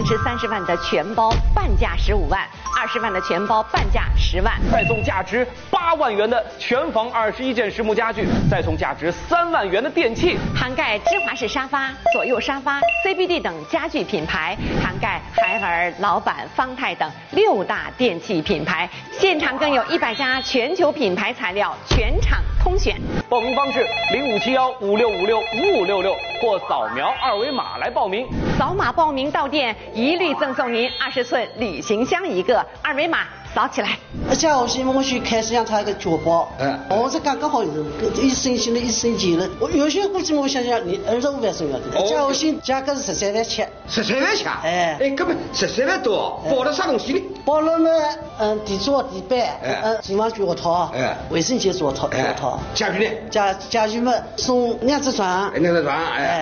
时30万的全包半价15万，20万的全包半价10万， 再送价值8万元的全房21件实木家具，再送价值3万元的电器， 涵盖芝华士沙发、左右沙发、CBD 等家具品牌，涵盖海尔、老板、方太等6大电器品牌，现场更有100家全球品牌材料，全场通选。 报名方式057156565566或扫描2维码来报名。 扫码报名到店一律赠送您20寸旅行箱1个，2维码扫起来。 家伙些我去开始让他一个脚包，我是刚好有一升新的一升级了，我有些估计我想想你25万送要的，家伙些价格是13万7 ，13万7，根本13万多，包了啥东西呢？ 包了嘛，地桌、地板，厨房脚套，卫生间脚套， 家具呢？ 家具嘛送2只床 ，2只床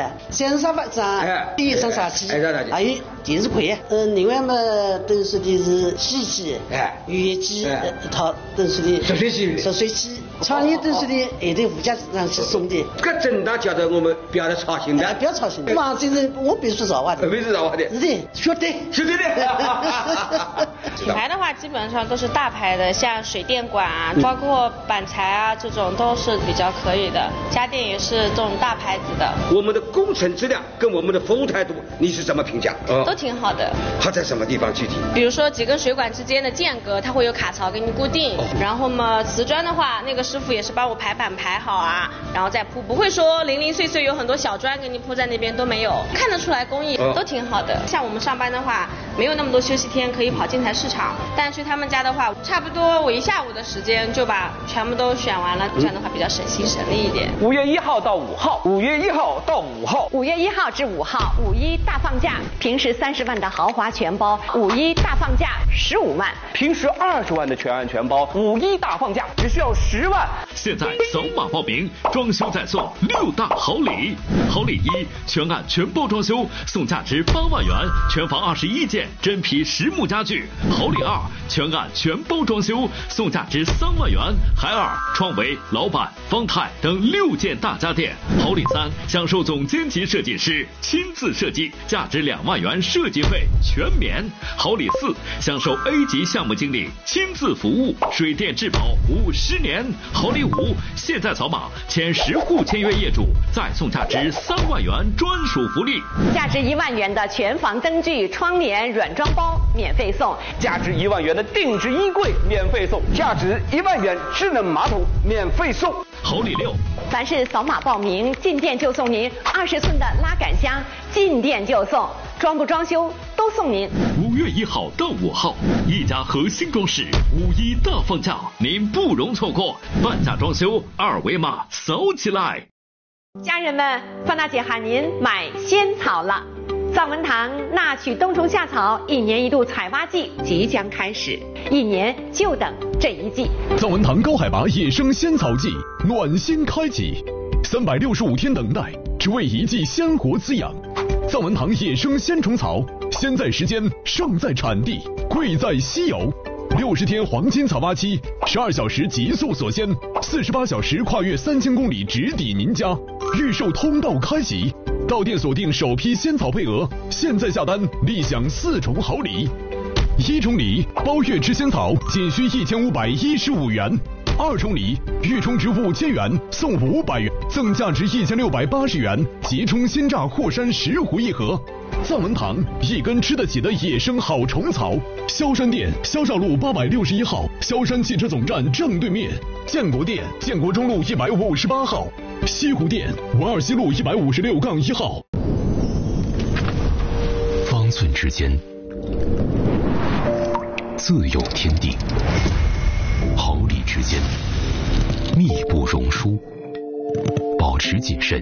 ，3张沙发张，一张茶几，还有电视柜，另外嘛都是的是洗衣机，浴机一套，都是的热水器，常年都是的还得附加上去送的。 这真的叫做我们不要操心的， 不要操心的。嘛，这是我别说实话的， 没说实话的， 是的，绝对的。品牌的话，基本上都是大牌的，像水电管啊，包括板材啊，这种都是比较可以的。家电也是这种大牌子的。 我们的工程质量跟我们的服务态度，你是怎么评价？ 都挺好的。 好在什么地方具体？ 比如说几根水管之间的间隔，它会有卡槽给你固定。然后嘛，瓷砖的话，那个师傅也是帮我排版排好啊，然后再铺，不会说零零碎碎有很多小砖给你铺在那边都没有，看得出来工艺都挺好的。像我们上班的话，没有那么多休息天可以跑建材市场，但去他们家的话，差不多我1下午的时间就把全部都选完了，这样的话比较省心省力一点。 5月1号到5号，5月1号到5号 ，5月1号至5号，5·1大放价，平时30万的豪华全包，5·1大放价15万， 平时20万的全案全包，5·1大放价只需要10万。 现在扫码报名，装修再送6大好礼。好礼1，全案全包装修，送价值8万元，全房21件真皮实木家具。好礼2，全案全包装修，送价值3万元，海尔、创维、老板、方太等6件大家电。好礼3，享受总监级设计师亲自设计，价值2万元设计费全免。好礼4，享受 A 级项目经理亲自服务，水电质保50年。好礼5，现在扫码前10户签约业主再送价值3万元专属福利， 价值1万元的全房灯具、窗帘软装包免费送， 价值1万元的定制衣柜免费送，价值1万元智能马桶免费送。 好礼6， 凡是扫码报名进店就送您20寸的拉杆箱，进店就送，装不装修都送您。 5月1号到5号，一家核心装饰5·1大放价，您不容错过，半价装修，2维码扫起来。 家人们，范大姐喊您买仙草了。藏文堂纳曲冬虫夏草1年1度采挖季即将开始，1年就等这一季。 藏文堂高海拔野生仙草季暖心开启，365天等待，只为一季鲜活滋养。藏文堂野生鲜虫草，鲜在时间，胜在产地，贵在稀有。60天黄金采挖期，12小时极速锁鲜，48小时跨越3000公里直抵您家，预售通道开启。到店锁定首批仙草配额，现在下单立享4重好礼：1重礼包月吃仙草仅需1515元；2重礼预充值5000元送500元，赠价值1680元即充鲜榨霍山10壶1盒。藏文堂一根吃得起的野生好虫草，萧山店萧绍路861号，萧山汽车总站正对面；建国店建国中路158号，西湖店文二西路156-1号。 方寸之间，自有天地；毫厘之间，密不容疏。保持谨慎，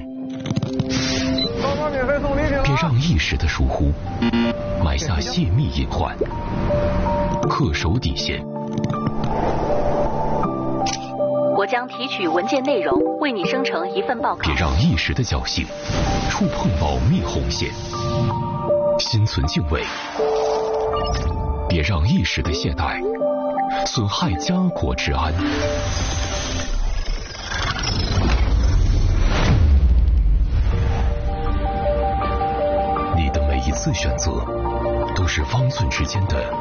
别让一时的疏忽埋下泄密隐患，恪守底线。 我将提取文件内容，为你生成一份报告。 别让一时的侥幸触碰保密红线，心存敬畏。别让一时的懈怠损害家国治安。你的每一次选择都都是方寸之间的